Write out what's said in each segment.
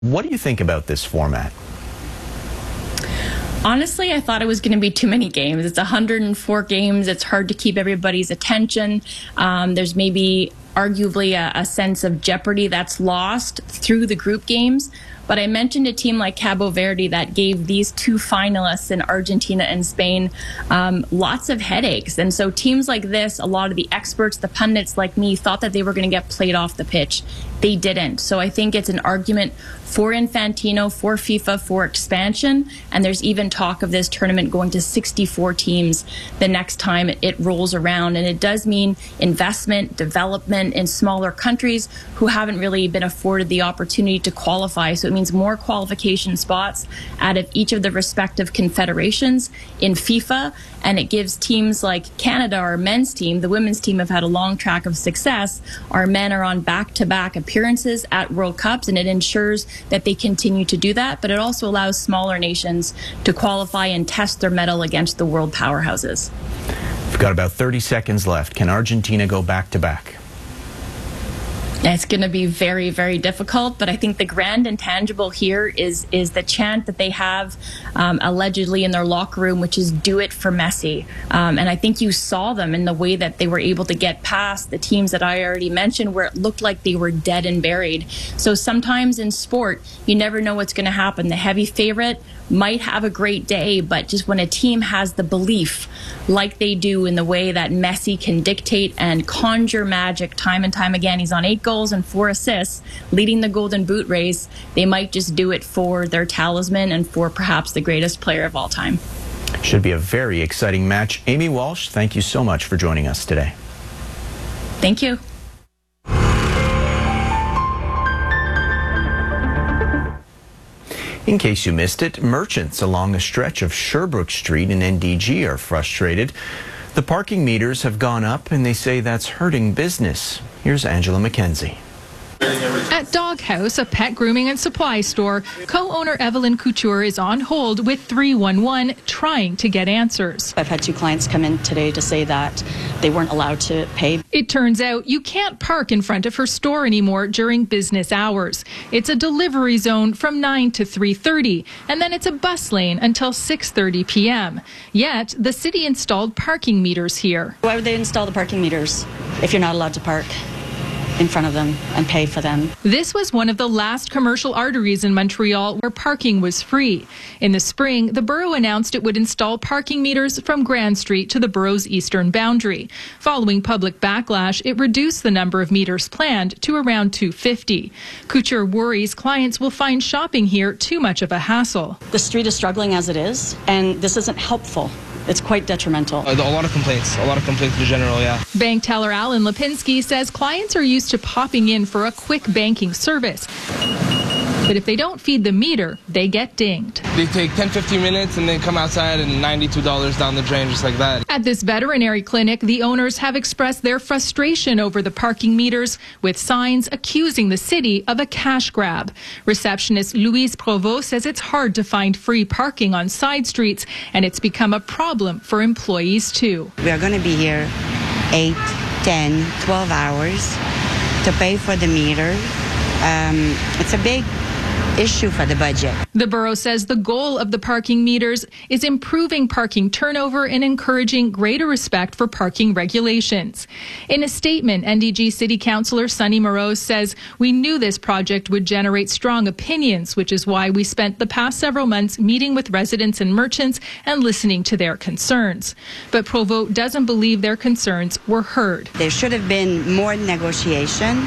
What do you think about this format? Honestly, I thought it was going to be too many games. It's 104 games. It's hard to keep everybody's attention. There's maybe arguably a sense of jeopardy that's lost through the group games. But I mentioned a team like Cabo Verde that gave these two finalists in Argentina and Spain lots of headaches. And so teams like this, a lot of the experts, the pundits like me, thought that they were going to get played off the pitch. They didn't. So I think it's an argument for Infantino, for FIFA, for expansion. And there's even talk of this tournament going to 64 teams the next time it rolls around. And it does mean investment, development in smaller countries who haven't really been afforded the opportunity to qualify. So it means more qualification spots out of each of the respective confederations in FIFA. And it gives teams like Canada, our men's team, the women's team have had a long track of success. Our men are on back-to-back appearances at World Cups, and it ensures that they continue to do that. But it also allows smaller nations to qualify and test their mettle against the world powerhouses. We've got about 30 seconds left. Can Argentina go back-to-back? It's going to be very, very difficult, but I think the grand intangible here is the chant that they have allegedly in their locker room, which is "Do it for Messi." And I think you saw them in the way that they were able to get past the teams that I already mentioned, where it looked like they were dead and buried. So sometimes in sport, you never know what's going to happen. The heavy favorite might have a great day, but just when a team has the belief, like they do in the way that Messi can dictate and conjure magic time and time again, he's on 8 goals and 4 assists, leading the Golden Boot race, they might just do it for their talisman and for perhaps the greatest player of all time. Should be a very exciting match. Amy Walsh, thank you so much for joining us today. Thank you. In case you missed it, merchants along a stretch of Sherbrooke Street in NDG are frustrated. The parking meters have gone up and they say that's hurting business. Here's Angela McKenzie. At Doghouse, a pet grooming and supply store, co-owner Evelyn Couture is on hold with 311 trying to get answers. I've had 2 clients come in today to say that they weren't allowed to pay. It turns out you can't park in front of her store anymore during business hours. It's a delivery zone from 9 to 3:30, and then it's a bus lane until 6:30 p.m. Yet, the city installed parking meters here. Why would they install the parking meters if you're not allowed to park in front of them and pay for them? This was one of the last commercial arteries in Montreal where parking was free. In the spring, the borough announced it would install parking meters from Grand Street to the borough's eastern boundary. Following public backlash, it reduced the number of meters planned to around 250. Couture worries clients will find shopping here too much of a hassle. The street is struggling as it is, and this isn't helpful. It's quite detrimental. A lot of complaints in general, yeah. Bank teller Alan Lipinski says clients are used to popping in for a quick banking service. But if they don't feed the meter, they get dinged. They take 10-15 minutes and then come outside and $92 down the drain just like that. At this veterinary clinic, the owners have expressed their frustration over the parking meters with signs accusing the city of a cash grab. Receptionist Louise Provost says it's hard to find free parking on side streets and it's become a problem for employees too. We are going to be here 8, 10, 12 hours to pay for the meter. It's a big issue for the budget. The borough says the goal of the parking meters is improving parking turnover and encouraging greater respect for parking regulations. In a statement, NDG City Councillor Sonny Moreau says, "We knew this project would generate strong opinions, which is why we spent the past several months meeting with residents and merchants and listening to their concerns." But Provost doesn't believe their concerns were heard. There should have been more negotiation.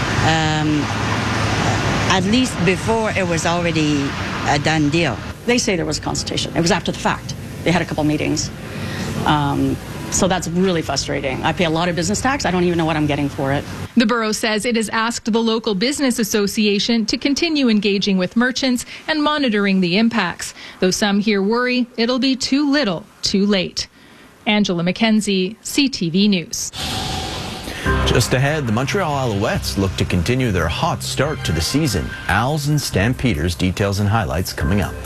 At least before it was already a done deal. They say there was consultation. It was after the fact. They had a couple meetings. So that's really frustrating. I pay a lot of business tax. I don't even know what I'm getting for it. The borough says it has asked the local business association to continue engaging with merchants and monitoring the impacts, though some here worry it'll be too little, too late. Angela McKenzie, CTV News. Just ahead, the Montreal Alouettes look to continue their hot start to the season. Als and Stampeders, details and highlights coming up.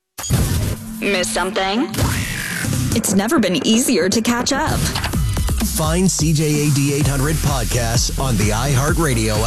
Miss something? It's never been easier to catch up. Find CJAD 800 podcasts on the iHeartRadio